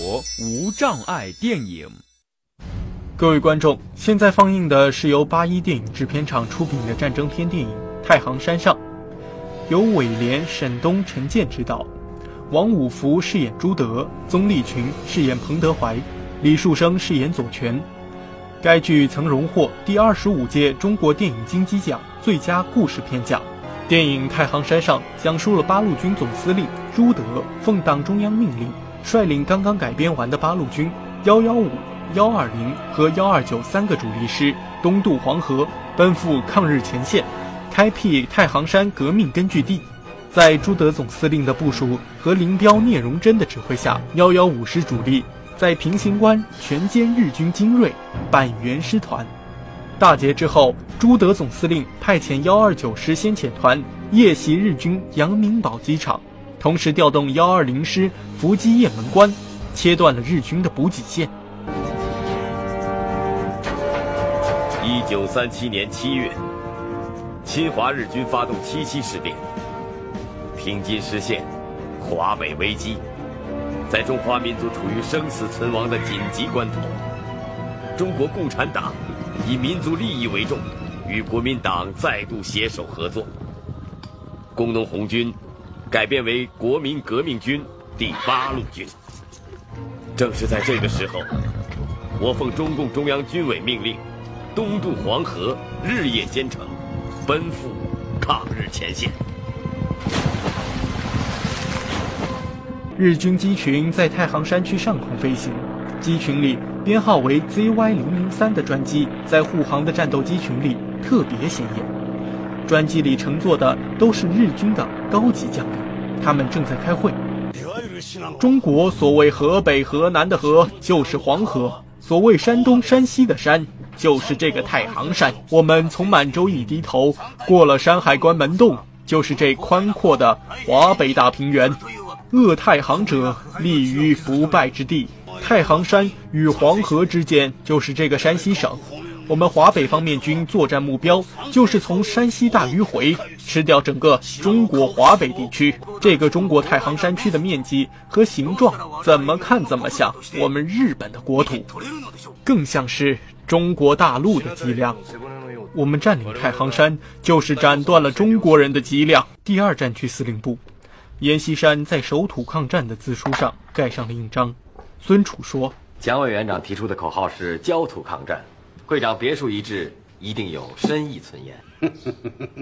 国无障碍电影。 各位观众，现在放映的是由81电影制片厂出品的战争片电影《太行山上》，由韦廉、沈东、陈建执导，王五福饰演朱德，宗立群饰演彭德怀，李树生饰演左权。该剧曾荣获第25届中国电影金鸡奖最佳故事片奖。电影《太行山上》讲述了八路军总司令朱德奉党中央命令，率领刚刚改编完的八路军115、120和129三个主力师东渡黄河，奔赴抗日前线，开辟太行山革命根据地。在朱德总司令的部署和林彪、聂荣臻的指挥下，115师主力在平型关全歼日军精锐，扳袁师团。大捷之后，朱德总司令派遣129师先遣团夜袭日军杨明堡机场，同时调动120师伏击雁门关，切断了日军的补给线。 1937年7月，侵华日军发动7·7事变，平津失陷，华北危机。在中华民族处于生死存亡的紧急关头，中国共产党以民族利益为重，与国民党再度携手合作。工农红军改编为国民革命军第8路军。正是在这个时候，我奉中共中央军委命令，东渡黄河，日夜兼程，奔赴抗日前线。 日军机群在太行山区上空飞行，机群里编号为 ZY003 的专机在护航的战斗机群里特别显眼。专机里乘坐的都是日军的高级将领，他们正在开会。中国所谓河北河南的河就是黄河，所谓山东山西的山就是这个太行山。我们从满洲一低头，过了山海关门洞，就是这宽阔的华北大平原。扼太行者，立于不败之地。太行山与黄河之间就是这个山西省。我们华北方面军作战目标就是从山西大迂回吃掉整个中国华北地区。这个中国太行山区的面积和形状怎么看怎么像我们日本的国土，更像是中国大陆的脊梁。我们占领太行山就是斩断了中国人的脊梁。第2战区司令部，阎锡山在守土抗战的字书上盖上了印章。孙楚说， 蒋委员长提出的口号是焦土抗战，会长别树一帜，一定有深意存言。